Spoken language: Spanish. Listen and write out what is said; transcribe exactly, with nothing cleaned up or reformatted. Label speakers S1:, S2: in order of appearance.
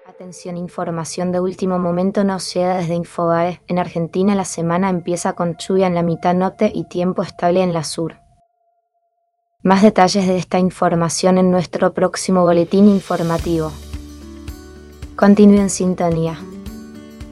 S1: Atención, información de último momento nos llega desde Infobae. En Argentina la semana empieza con lluvia en la mitad norte y tiempo estable en la sur. Más detalles de esta información en nuestro próximo boletín informativo. Continúe en sintonía.